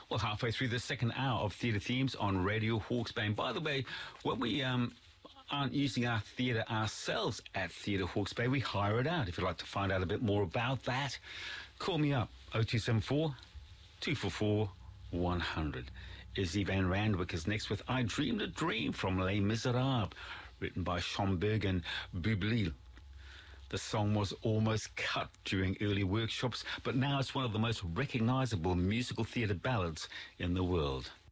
Well, halfway through the second hour of Theatre Themes on Radio Hawke's Bay. And by the way, when we aren't using our theatre ourselves at Theatre Hawke's Bay, we hire it out. If you'd like to find out a bit more about that, call me up, 0274 244 100. Izzy Van Randwyk is next with I Dreamed a Dream from Les Miserables, written by Schomburg and Boublil. The song was almost cut during early workshops, but now it's one of the most recognisable musical theatre ballads in the world.